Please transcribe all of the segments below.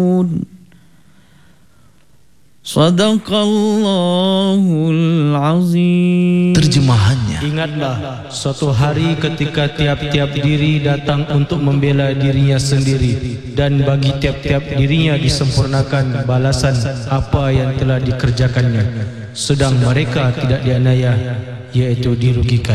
Sadaqallahul azim. Terjemahannya, ingatlah suatu hari ketika tiap-tiap diri datang untuk membela dirinya sendiri, dan bagi tiap-tiap dirinya disempurnakan balasan apa yang telah dikerjakannya, sedang mereka tidak dianiaya, yaitu dirugikan.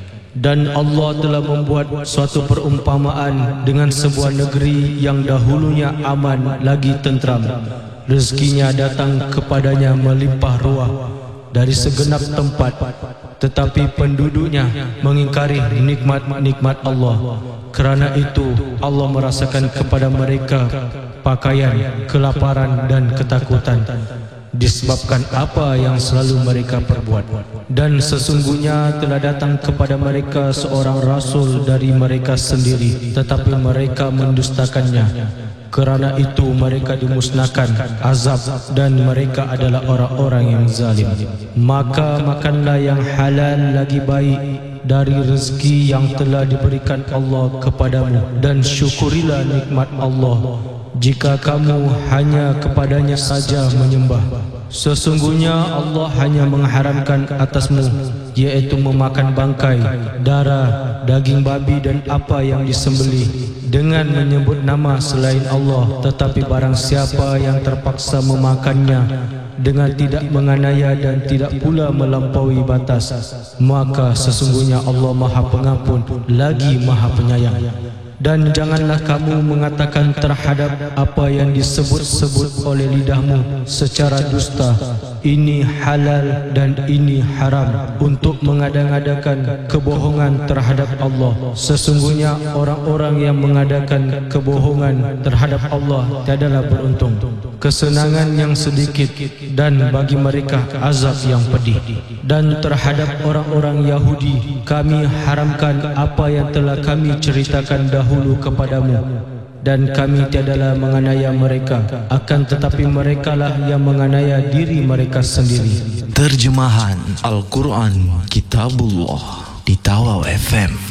Dan Allah telah membuat suatu perumpamaan dengan sebuah negeri yang dahulunya aman lagi tentram. Rezekinya datang kepadanya melimpah ruah dari segenap tempat, tetapi penduduknya mengingkari nikmat-nikmat Allah. Kerana itu Allah merasakan kepada mereka pakaian, kelaparan dan ketakutan disebabkan apa yang selalu mereka perbuat. Dan sesungguhnya telah datang kepada mereka seorang rasul dari mereka sendiri, tetapi mereka mendustakannya. Kerana itu mereka dimusnahkan azab, dan mereka adalah orang-orang yang zalim. Maka makanlah yang halal lagi baik dari rezeki yang telah diberikan Allah kepadamu, dan syukurilah nikmat Allah jika kamu hanya kepadanya saja menyembah. Sesungguhnya Allah hanya mengharamkan atasmu, yaitu memakan bangkai, darah, daging babi dan apa yang disembelih dengan menyebut nama selain Allah. Tetapi barang siapa yang terpaksa memakannya dengan tidak menganiaya dan tidak pula melampaui batas, maka sesungguhnya Allah Maha Pengampun lagi Maha Penyayang. Dan janganlah kamu mengatakan terhadap apa yang disebut-sebut oleh lidahmu secara dusta, ini halal dan ini haram, untuk mengada-ngadakan kebohongan terhadap Allah. Sesungguhnya orang-orang yang mengadakan kebohongan terhadap Allah tiadalah beruntung. Kesenangan yang sedikit dan bagi mereka azab yang pedih. Dan terhadap orang-orang Yahudi kami haramkan apa yang telah kami ceritakan dahulu kepadamu, dan kami tiadalah menganiaya mereka, akan tetapi merekalah yang menganiaya diri mereka sendiri. terjemahan Al-Quran Kitabullah di Tawau FM.